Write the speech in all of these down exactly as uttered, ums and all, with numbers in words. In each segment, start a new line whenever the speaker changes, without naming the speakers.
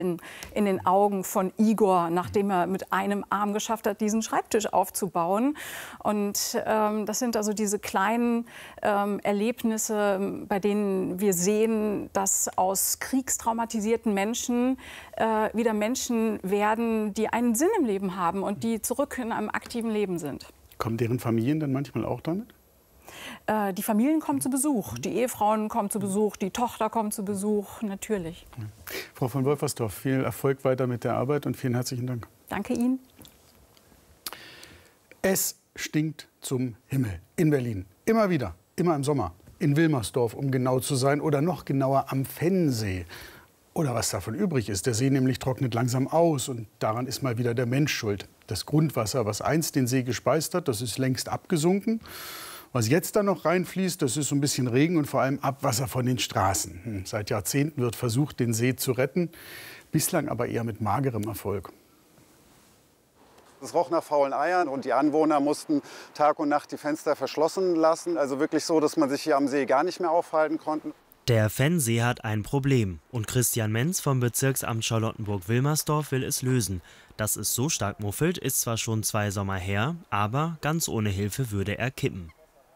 In, in den Augen von Igor, nachdem er mit einem Arm geschafft hat, diesen Schreibtisch aufzubauen. Und ähm, das sind also diese kleinen ähm, Erlebnisse, bei denen wir sehen, dass aus kriegstraumatisierten Menschen äh, wieder Menschen werden, die einen Sinn im Leben haben und die zurück in einem aktiven Leben sind.
Kommen deren Familien dann manchmal auch damit?
Äh, die Familien kommen zu Besuch, die Ehefrauen kommen zu Besuch, die Tochter kommt zu Besuch, natürlich.
Ja. Frau von Wolfersdorf, viel Erfolg weiter mit der Arbeit und vielen herzlichen Dank.
Danke Ihnen.
Es stinkt zum Himmel in Berlin. Immer wieder, immer im Sommer. In Wilmersdorf, um genau zu sein, oder noch genauer am Vennsee. Oder was davon übrig ist. Der See nämlich trocknet langsam aus und daran ist mal wieder der Mensch schuld. Das Grundwasser, was einst den See gespeist hat, das ist längst abgesunken. Was jetzt da noch reinfließt, das ist so ein bisschen Regen und vor allem Abwasser von den Straßen. Seit Jahrzehnten wird versucht, den See zu retten, bislang aber eher mit magerem Erfolg.
Es roch nach faulen Eiern und die Anwohner mussten Tag und Nacht die Fenster verschlossen lassen. Also wirklich so, dass man sich hier am See gar nicht mehr aufhalten konnte.
Der Vennsee hat ein Problem und Christian Menz vom Bezirksamt Charlottenburg-Wilmersdorf will es lösen. Dass es so stark muffelt, ist zwar schon zwei Sommer her, aber ganz ohne Hilfe würde er kippen.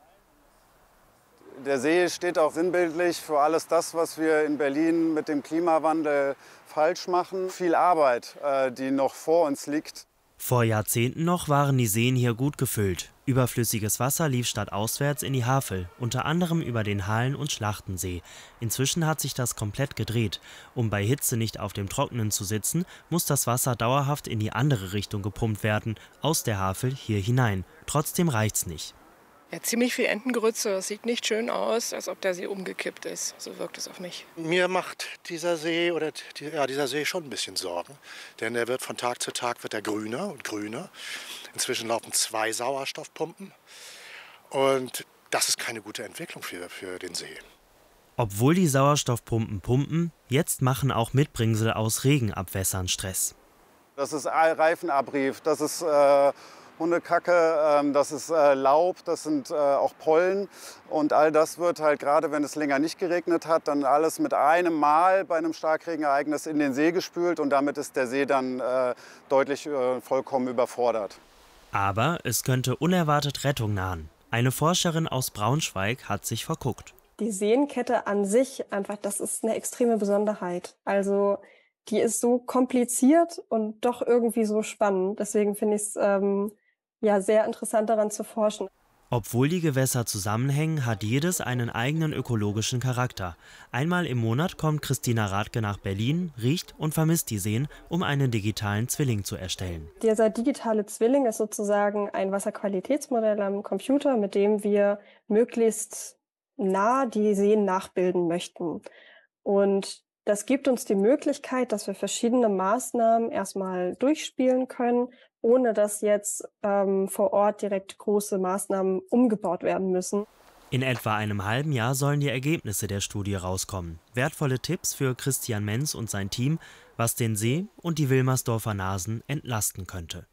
Der See steht auch sinnbildlich für alles das, was wir in Berlin mit dem Klimawandel falsch machen. Viel Arbeit, die noch vor uns liegt.
Vor Jahrzehnten noch waren die Seen hier gut gefüllt. Überflüssiges Wasser lief stadtauswärts in die Havel, unter anderem über den Hallen- und Schlachtensee. Inzwischen hat sich das komplett gedreht. Um bei Hitze nicht auf dem Trockenen zu sitzen, muss das Wasser dauerhaft in die andere Richtung gepumpt werden, aus der Havel hier hinein. Trotzdem reicht's nicht.
Ja, ziemlich viel Entengerütze. Das sieht nicht schön aus, als ob der See umgekippt ist. So wirkt es auf mich.
Mir macht dieser See oder die, ja, dieser See schon ein bisschen Sorgen, denn er wird von Tag zu Tag wird er grüner und grüner. Inzwischen laufen zwei Sauerstoffpumpen und das ist keine gute Entwicklung für, für den See.
Obwohl die Sauerstoffpumpen pumpen, jetzt machen auch Mitbringsel aus Regenabwässern Stress.
Das ist Reifenabrieb, das ist äh Hundekacke, das ist Laub, das sind auch Pollen und all das wird halt, gerade wenn es länger nicht geregnet hat, dann alles mit einem Mal bei einem Starkregenereignis in den See gespült und damit ist der See dann deutlich vollkommen überfordert.
Aber es könnte unerwartet Rettung nahen. Eine Forscherin aus Braunschweig hat sich verguckt.
Die Seenkette an sich, einfach, das ist eine extreme Besonderheit. Also die ist so kompliziert und doch irgendwie so spannend. Deswegen finde ich es ähm, ja, sehr interessant daran zu forschen.
Obwohl die Gewässer zusammenhängen, hat jedes einen eigenen ökologischen Charakter. Einmal im Monat kommt Christina Rathke nach Berlin, riecht und vermisst die Seen, um einen digitalen Zwilling zu erstellen.
Dieser digitale Zwilling ist sozusagen ein Wasserqualitätsmodell am Computer, mit dem wir möglichst nah die Seen nachbilden möchten. Und das gibt uns die Möglichkeit, dass wir verschiedene Maßnahmen erstmal durchspielen können, ohne dass jetzt ähm, vor Ort direkt große Maßnahmen umgebaut werden müssen.
In etwa einem halben Jahr sollen die Ergebnisse der Studie rauskommen. Wertvolle Tipps für Christian Menz und sein Team, was den See und die Wilmersdorfer Nasen entlasten könnte.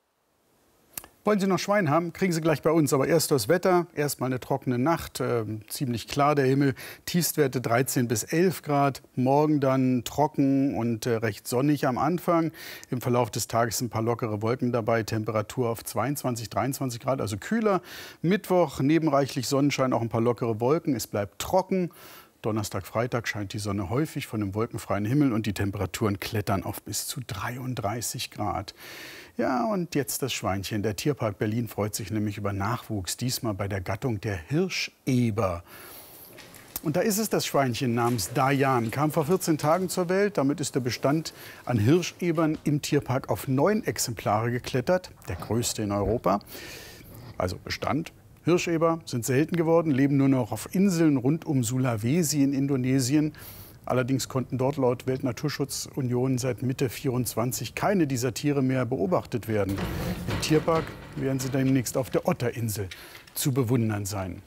Wollen Sie noch Schwein haben, kriegen Sie gleich bei uns. Aber erst das Wetter, erst mal eine trockene Nacht, äh, ziemlich klar der Himmel, Tiefstwerte dreizehn bis elf Grad. Morgen dann trocken und äh, recht sonnig am Anfang. Im Verlauf des Tages ein paar lockere Wolken dabei, Temperatur auf zweiundzwanzig, dreiundzwanzig Grad, also kühler. Mittwoch neben reichlich Sonnenschein auch ein paar lockere Wolken, es bleibt trocken. Donnerstag, Freitag scheint die Sonne häufig von einem wolkenfreien Himmel und die Temperaturen klettern auf bis zu dreiunddreißig Grad. Ja, und jetzt das Schweinchen. Der Tierpark Berlin freut sich nämlich über Nachwuchs, diesmal bei der Gattung der Hirscheber. Und da ist es das Schweinchen namens Dayan, kam vor vierzehn Tagen zur Welt. Damit ist der Bestand an Hirschebern im Tierpark auf neun Exemplare geklettert, der größte in Europa. Also Bestand. Hirscheber sind selten geworden, leben nur noch auf Inseln rund um Sulawesi in Indonesien. Allerdings konnten dort laut Weltnaturschutzunion seit Mitte vierundzwanzig keine dieser Tiere mehr beobachtet werden. Im Tierpark werden sie demnächst auf der Otterinsel zu bewundern sein.